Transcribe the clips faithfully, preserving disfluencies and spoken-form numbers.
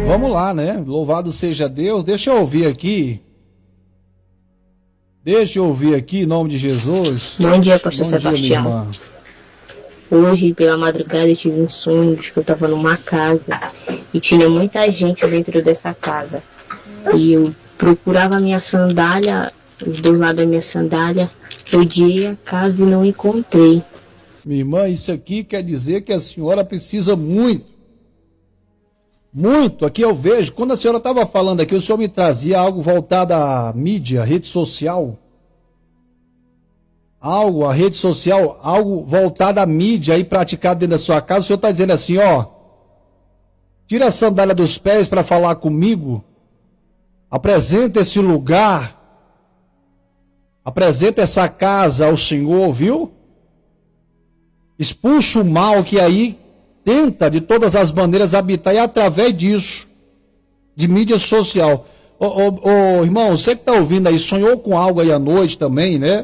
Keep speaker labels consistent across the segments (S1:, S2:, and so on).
S1: vamos lá, né? Louvado seja Deus. Deixa eu ouvir aqui. Deixa eu ouvir aqui, em nome de Jesus.
S2: Bom dia, pastor
S1: Bom dia,
S2: Sebastião.
S1: minha irmã.
S2: Hoje, pela madrugada, eu tive um sonho de que eu estava numa casa e tinha muita gente dentro dessa casa. E eu procurava a minha sandália, os dois lados da minha sandália, rodei a casa e não encontrei.
S1: Minha irmã, isso aqui quer dizer que a senhora precisa muito. Muito. Aqui eu vejo, quando a senhora estava falando aqui, o senhor me trazia algo voltado à mídia, rede social. Algo, a rede social, algo voltado à mídia aí praticado dentro da sua casa. O senhor está dizendo assim, ó, tira a sandália dos pés para falar comigo, apresenta esse lugar, apresenta essa casa ao Senhor, viu? Expulsa o mal que aí tenta de todas as maneiras habitar, e através disso, de mídia social. Ô, ô, ô irmão, você que está ouvindo aí, sonhou com algo aí à noite também, né?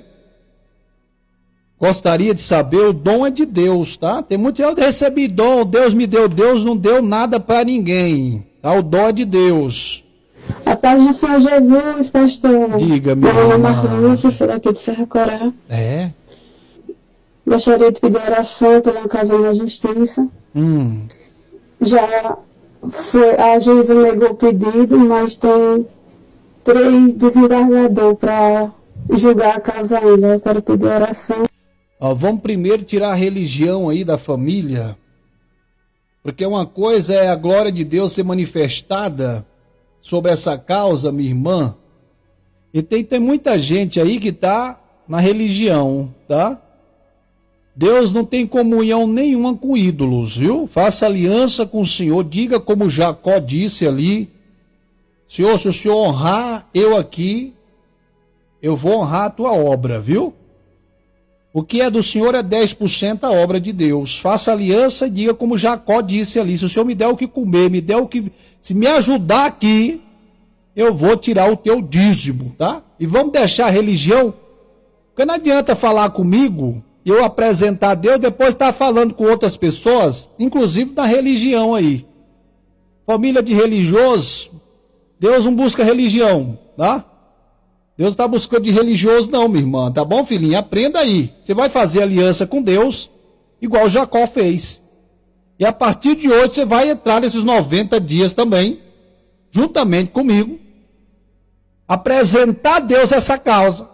S1: Gostaria de saber, o dom é de Deus, tá? Tem muitos, eu recebi dom, Deus me deu, Deus não deu nada para ninguém, tá? O dom é de Deus.
S3: A paz do Senhor Jesus, pastor.
S1: Diga, minha
S3: Meu nome é
S1: irmã.
S3: Marlúcia, sou daqui de Serra Corá.
S1: É?
S3: Gostaria de pedir oração pela causa da justiça.
S1: Hum.
S3: Já foi, a juíza negou o pedido, mas tem três desembargadores para julgar a causa ainda. Eu quero pedir oração.
S1: Ó, vamos primeiro tirar a religião aí da família, porque uma coisa é a glória de Deus ser manifestada sobre essa causa, minha irmã, e tem, tem muita gente aí que está na religião, tá? Deus não tem comunhão nenhuma com ídolos, viu? Faça aliança com o Senhor, diga como Jacó disse ali, Senhor, se o Senhor honrar eu aqui, eu vou honrar a tua obra, viu? O que é do Senhor é dez por cento a obra de Deus. Faça aliança e diga como Jacó disse ali, se o Senhor me der o que comer, me der o que... Se me ajudar aqui, eu vou tirar o teu dízimo, tá? E vamos deixar a religião, porque não adianta falar comigo, eu apresentar a Deus, depois estar falando com outras pessoas, inclusive da religião aí. Família de religiosos, Deus não busca religião, tá? Deus não está buscando de religioso não, minha irmã, tá bom, filhinha? Aprenda aí. Você vai fazer aliança com Deus, igual Jacó fez. E a partir de hoje você vai entrar nesses noventa dias também, juntamente comigo, apresentar a Deus essa causa.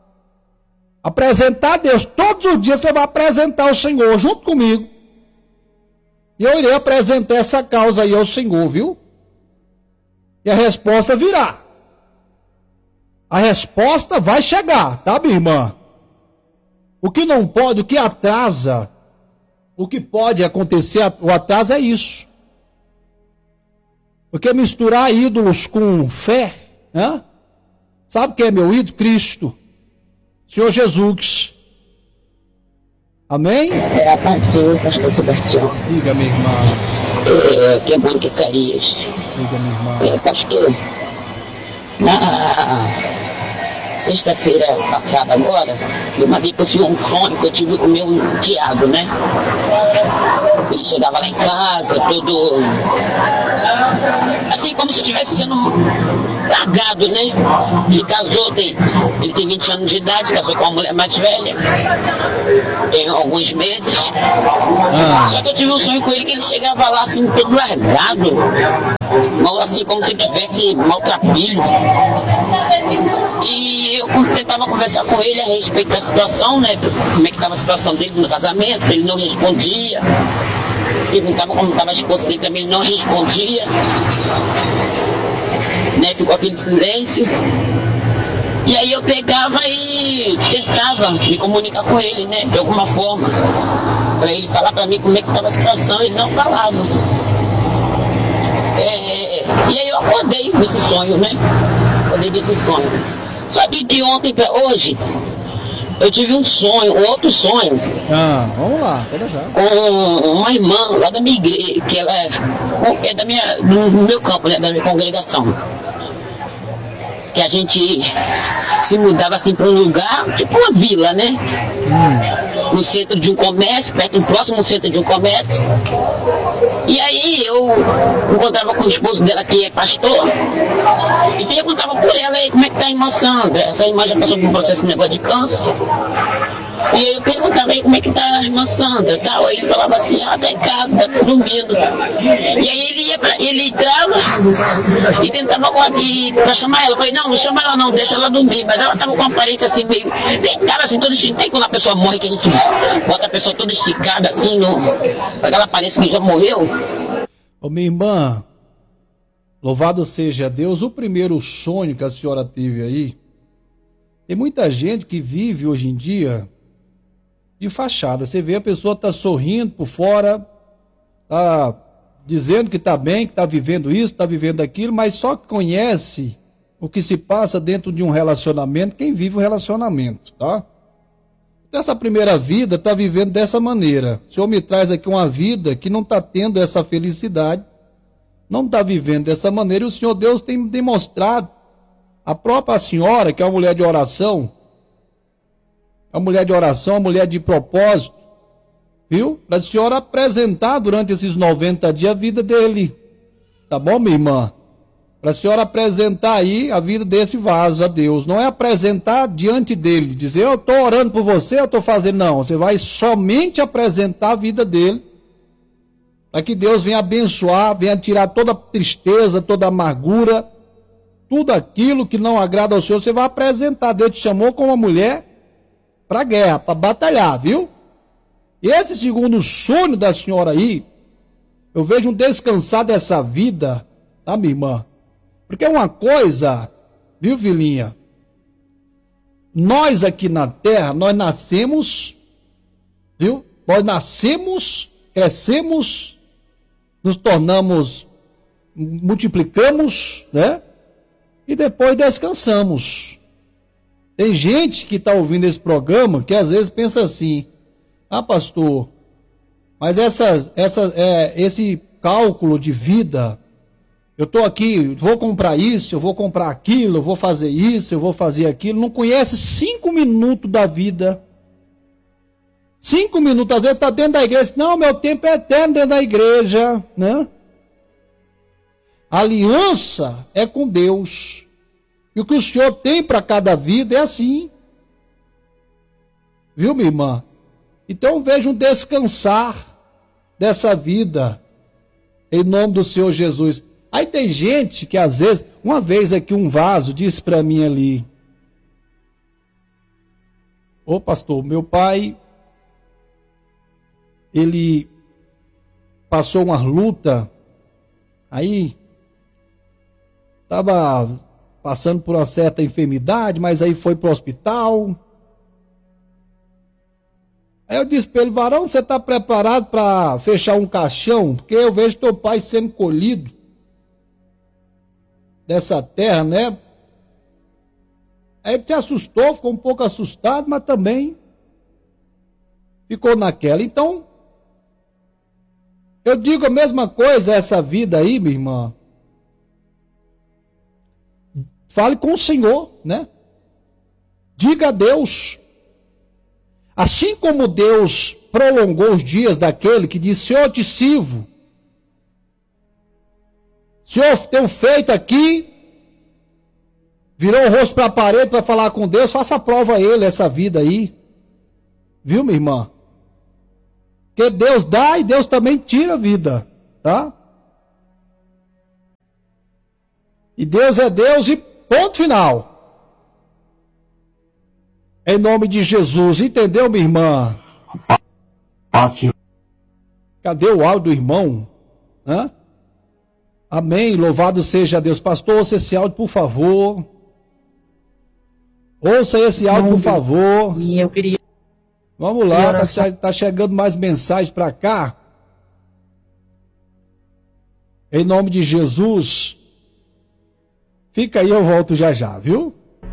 S1: Apresentar a Deus, todos os dias você vai apresentar ao Senhor, junto comigo. E eu irei apresentar essa causa aí ao Senhor, viu? E a resposta virá. A resposta vai chegar, tá, minha irmã? O que não pode, o que atrasa, o que pode acontecer, o atraso é isso. Porque misturar ídolos com fé, né? Sabe quem é meu ídolo? Cristo. Senhor Jesus. Amém?
S4: É a paz do Senhor, pastor Sebastião.
S1: Diga, minha irmã.
S4: É, que é bom que Carias.
S1: Diga, minha irmã.
S4: É, pastor, na sexta-feira passada agora, eu mandei para o senhor um sonho que eu tive com o meu Tiago, né? Ele chegava lá em casa, todo... assim, como se estivesse sendo largado, né? Ele casou, tem, ele tem vinte anos de idade, casou com uma mulher mais velha, tem alguns meses. Ah. Só que eu tive um sonho com ele que ele chegava lá assim, todo largado, mal assim, como se tivesse maltrapilho. E eu tentava conversar com ele a respeito da situação, né? Como é que estava a situação dele no casamento, ele não respondia. Perguntava como estava a esposa dele também, ele não respondia. Né? Ficou aquele silêncio. E aí eu pegava e tentava me comunicar com ele, né? De alguma forma. Para ele falar para mim como é que estava a situação, ele não falava. É, e aí eu acordei com esse sonho, né? Acordei desse sonho. Só que de ontem para hoje, eu tive um sonho, um outro sonho.
S1: Ah, vamos lá, pode já.
S4: Com uma irmã lá da minha igreja, que ela é, é da minha, do meu campo, né? Da minha congregação. Que a gente se mudava assim para um lugar, tipo uma vila, né? Hum. no centro de um comércio, perto do próximo centro de um comércio. E aí eu encontrava com o esposo dela, que é pastor, e perguntava por ela aí como é que tá a irmã Sandra. Essa irmã já passou por um processo de negócio de câncer. E aí eu perguntava aí como é que tá a irmã Sandra e tal. Aí ele falava assim, ah, tá em casa, tá dormindo. E aí ele ia pra, ele entrava e tentava guardar, e, pra chamar ela. Eu falei, não, não chama ela não, deixa ela dormir. Mas ela tava com a aparência assim, meio deitada assim, toda esticada. Aí quando a pessoa morre, que a gente bota a pessoa toda esticada assim, no, aquela aparência que já morreu.
S1: Ô minha irmã, louvado seja Deus, o primeiro sonho que a senhora teve aí, tem muita gente que vive hoje em dia de fachada. Você vê, a pessoa tá sorrindo por fora, tá dizendo que tá bem, que tá vivendo isso, tá vivendo aquilo, mas só conhece o que se passa dentro de um relacionamento quem vive o relacionamento, tá? Então essa primeira vida tá vivendo dessa maneira. O Senhor me traz aqui uma vida que não tá tendo essa felicidade, não tá vivendo dessa maneira, e o Senhor Deus tem demonstrado, a própria senhora, que é uma mulher de oração, a mulher de oração, a mulher de propósito, viu? Para a senhora apresentar durante esses noventa dias a vida dele. Tá bom, minha irmã? Para a senhora apresentar aí a vida desse vaso a Deus. Não é apresentar diante dele, dizer, eu estou orando por você, eu estou fazendo. Não, você vai somente apresentar a vida dele, para que Deus venha abençoar, venha tirar toda a tristeza, toda a amargura, tudo aquilo que não agrada ao Senhor, você vai apresentar. Deus te chamou como uma mulher para guerra, para batalhar, viu? E esse segundo sonho da senhora aí, eu vejo um descansar dessa vida, tá, minha irmã? Porque é uma coisa, viu, filhinha? Nós aqui na terra, nós nascemos, viu? Nós nascemos, crescemos, nos tornamos, multiplicamos, né? E depois descansamos. Tem gente que está ouvindo esse programa que às vezes pensa assim, ah, pastor, mas essa, essa, é, esse cálculo de vida, eu estou aqui, vou comprar isso, eu vou comprar aquilo, eu vou fazer isso, eu vou fazer aquilo, não conhece cinco minutos da vida. Cinco minutos, às vezes está dentro da igreja, não, meu tempo é eterno dentro da igreja, né? A aliança é com Deus. E o que o Senhor tem para cada vida é assim. Viu, minha irmã? Então veja um descansar dessa vida, em nome do Senhor Jesus. Aí tem gente que às vezes, uma vez aqui um vaso disse para mim ali, ô pastor, meu pai, ele passou uma luta, aí estava passando por uma certa enfermidade, mas aí foi para o hospital. Aí eu disse para ele, varão, você está preparado para fechar um caixão? Porque eu vejo teu pai sendo colhido dessa terra, né? Aí ele se assustou, ficou um pouco assustado, mas também ficou naquela. Então, eu digo a mesma coisa, essa vida aí, minha irmã. Fale com o Senhor, né? Diga a Deus. Assim como Deus prolongou os dias daquele que disse, Senhor, eu te sirvo. Senhor, tenho feito aqui, virou o rosto para a parede para falar com Deus, faça a prova a ele essa vida aí. Viu, minha irmã? Porque Deus dá e Deus também tira a vida, tá? E Deus é Deus e ponto final. Em nome de Jesus, entendeu, minha irmã?
S5: Fácil.
S1: Cadê o áudio do irmão? Hã? Amém, louvado seja Deus. Pastor, ouça esse áudio, por favor. Ouça esse áudio, por favor.
S2: E eu queria...
S1: Vamos lá, tá, tá chegando mais mensagens para cá. Em nome de Jesus. Fica aí, eu volto já já, viu?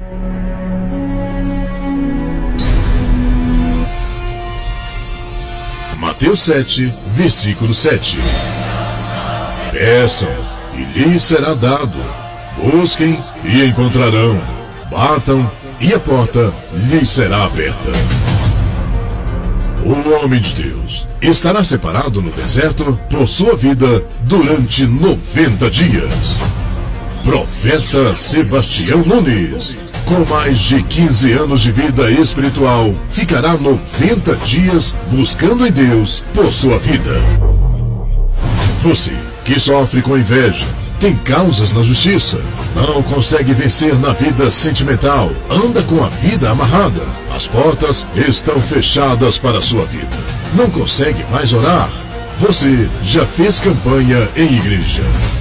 S6: Mateus sete, versículo sete. Peçam, e lhes será dado. Busquem, e encontrarão. Batam, e a porta lhes será aberta. O homem de Deus estará separado no deserto por sua vida durante noventa dias. Profeta Sebastião Nunes, com mais de quinze anos de vida espiritual, ficará noventa dias buscando em Deus por sua vida. Você que sofre com inveja, tem causas na justiça, não consegue vencer na vida sentimental, anda com a vida amarrada, as portas estão fechadas para a sua vida, não consegue mais orar, você já fez campanha em igreja.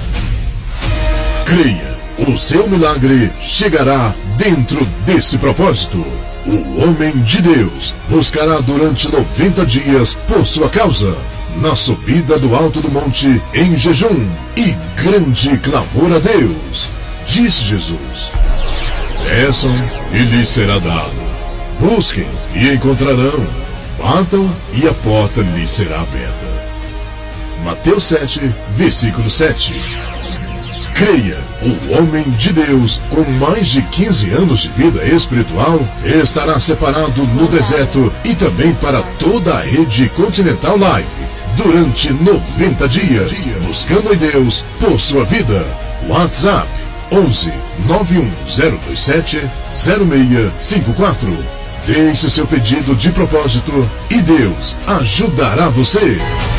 S6: Creia, o seu milagre chegará dentro desse propósito. O homem de Deus buscará durante noventa dias por sua causa, na subida do alto do monte, em jejum e grande clamor a Deus. Disse Jesus: peçam e lhes será dado, busquem e encontrarão, batam e a porta lhes será aberta. Mateus sete, versículo sete. Creia, o homem de Deus, com mais de quinze anos de vida espiritual, estará separado no deserto e também para toda a rede Continental Live, durante noventa dias, buscando em Deus por sua vida. WhatsApp onze nove um zero dois sete zero seis cinco quatro. Deixe seu pedido de propósito e Deus ajudará você.